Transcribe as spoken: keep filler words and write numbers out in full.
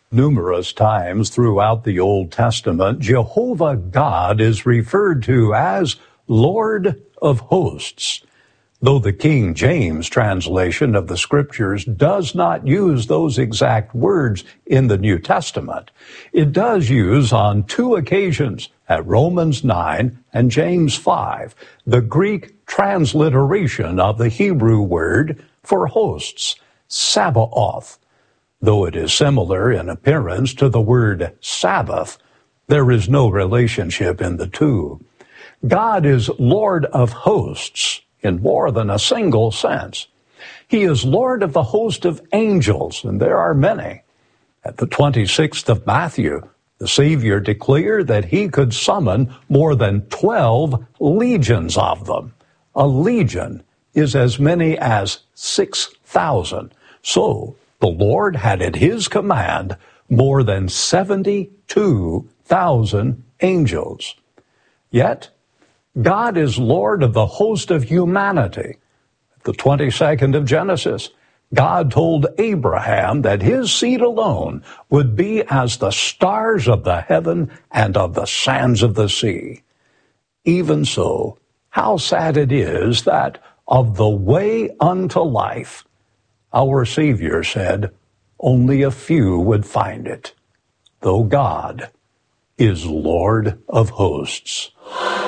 Numerous times throughout the Old Testament, Jehovah God is referred to as Lord of Hosts. Though the King James translation of the Scriptures does not use those exact words in the New Testament, it does use on two occasions, at Romans nine and James five, the Greek transliteration of the Hebrew word for hosts, Sabaoth. Though it is similar in appearance to the word Sabbath, there is no relationship in the two. God is Lord of hosts in more than a single sense. He is Lord of the host of angels, and there are many. At the twenty-sixth of Matthew, the Savior declared that he could summon more than twelve legions of them. A legion is as many as six thousand. So, the Lord had at his command more than seventy-two thousand angels. Yet, God is Lord of the host of humanity. At the twenty-second of Genesis, God told Abraham that his seed alone would be as the stars of the heaven and of the sands of the sea. Even so, how sad it is that of the way unto life, our Savior said, only a few would find it, though God is Lord of hosts.